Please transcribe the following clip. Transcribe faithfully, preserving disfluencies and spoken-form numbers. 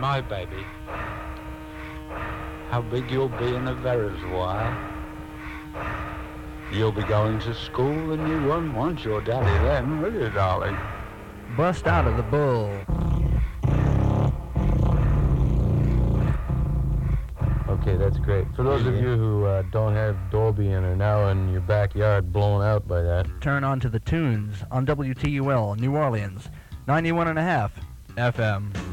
my baby. How big you'll be in a reservoir. You'll be going to school and you won't want your daddy then, will you, darling? Bust out of the bull. Okay, that's great. For those of you who uh, don't have Dolby and are now in your backyard blown out by that, turn on to the tunes on W T U L New Orleans, ninety-one and a half F M.